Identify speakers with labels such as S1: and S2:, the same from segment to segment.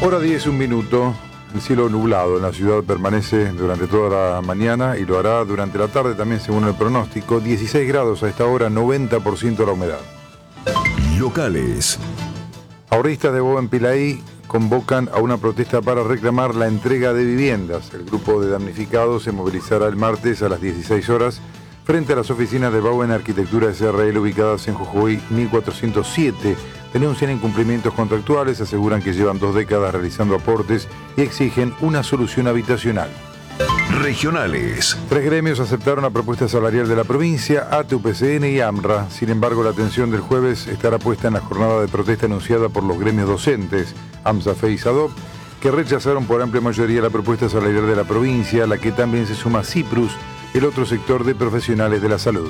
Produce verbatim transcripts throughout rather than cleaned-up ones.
S1: Hora diez, un minuto. El cielo nublado en la ciudad permanece durante toda la mañana y lo hará durante la tarde también según el pronóstico. dieciséis grados a esta hora, noventa por ciento la humedad.
S2: Locales.
S1: Ahorristas de Boa en Pilaí convocan a una protesta para reclamar la entrega de viviendas. El grupo de damnificados se movilizará el martes a las dieciséis horas frente a las oficinas de Boa en Arquitectura S R L ubicadas en Jujuy mil cuatrocientos siete. Denuncian incumplimientos contractuales, aseguran que llevan dos décadas realizando aportes y exigen una solución habitacional.
S2: Regionales.
S1: Tres gremios aceptaron la propuesta salarial de la provincia, A T E, U P C N y AMRA. Sin embargo, la atención del jueves estará puesta en la jornada de protesta anunciada por los gremios docentes, AMSAFE y SADOP, que rechazaron por amplia mayoría la propuesta salarial de la provincia, a la que también se suma CIPRUS, el otro sector de profesionales de la salud.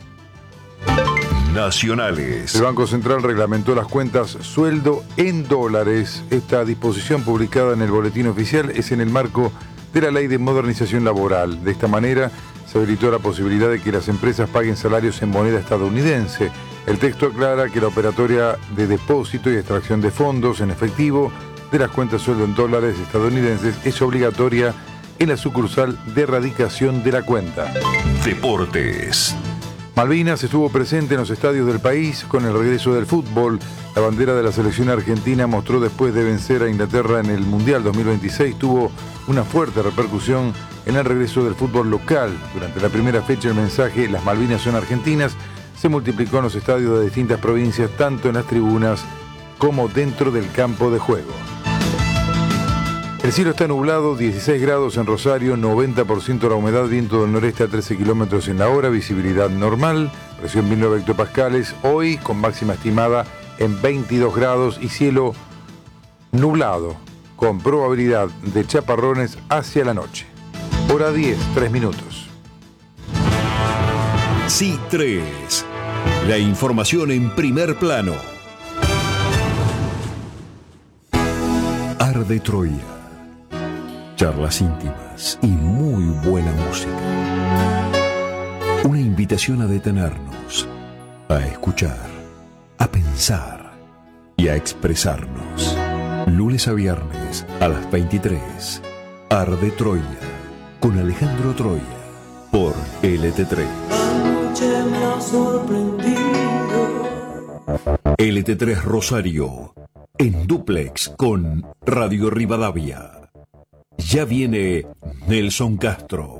S2: Nacionales.
S1: El Banco Central reglamentó las cuentas sueldo en dólares. Esta disposición publicada en el boletín oficial es en el marco de la Ley de Modernización Laboral. De esta manera se habilitó la posibilidad de que las empresas paguen salarios en moneda estadounidense. El texto aclara que la operatoria de depósito y extracción de fondos en efectivo de las cuentas sueldo en dólares estadounidenses es obligatoria en la sucursal de erradicación de la cuenta.
S2: Deportes.
S1: Malvinas estuvo presente en los estadios del país con el regreso del fútbol. La bandera de la selección argentina mostró después de vencer a Inglaterra en el Mundial dos mil veintiséis, tuvo una fuerte repercusión en el regreso del fútbol local. Durante la primera fecha el mensaje "Las Malvinas son argentinas" se multiplicó en los estadios de distintas provincias, tanto en las tribunas como dentro del campo de juego. El cielo está nublado, dieciséis grados en Rosario, noventa por ciento la humedad, viento del noreste a trece kilómetros en la hora, visibilidad normal, presión mil nueve hectopascales, hoy con máxima estimada en veintidós grados y cielo nublado, con probabilidad de chaparrones hacia la noche. Hora diez, tres minutos.
S2: C tres. La información en primer plano. Arde Troya. Charlas íntimas y muy buena música. Una invitación a detenernos, a escuchar, a pensar y a expresarnos. Lunes a viernes a las veintitrés. Arde Troya con Alejandro Troya por L T tres.
S3: Anoche me ha sorprendido.
S2: L T tres Rosario en dúplex con Radio Rivadavia. Ya viene Nelson Castro.